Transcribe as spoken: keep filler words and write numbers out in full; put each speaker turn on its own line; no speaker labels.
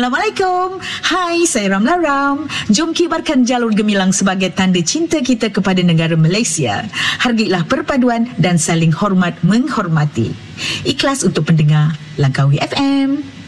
Assalamualaikum. Hai, saya Ramla Ram. Jom kibarkan jalur gemilang sebagai tanda cinta kita kepada negara Malaysia. Hargailah perpaduan dan saling hormat menghormati. Ikhlas untuk pendengar Langkawi F M.